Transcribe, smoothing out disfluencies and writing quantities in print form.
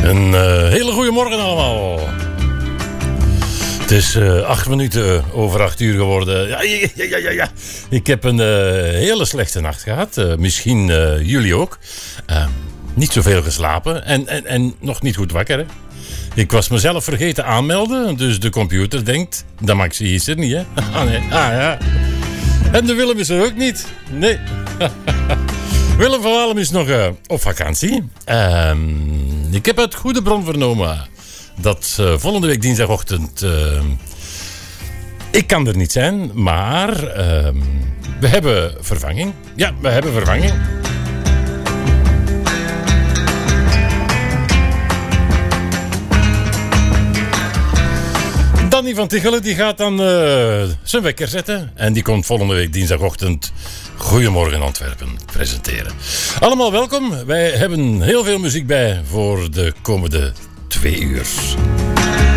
Een hele goede morgen allemaal. Het is 8 minuten over 8 uur geworden. Ja. Ik heb een hele slechte nacht gehad. Misschien jullie ook. Niet zoveel geslapen. En nog niet goed wakker, hè. Ik was mezelf vergeten aanmelden. Dus de computer denkt, dat Maxi is er niet, hè. Nee. Ja. En de Willem is er ook niet. Nee. Willem van Walem is nog op vakantie. Ik heb uit goede bron vernomen dat volgende week dinsdagochtend ik kan er niet zijn, maar we hebben vervanging. Ja, we hebben vervanging. Danny van Tichelen die gaat dan zijn wekker zetten. En die komt volgende week dinsdagochtend Goedemorgen Antwerpen presenteren. Allemaal welkom. Wij hebben heel veel muziek bij voor de komende 2 uur.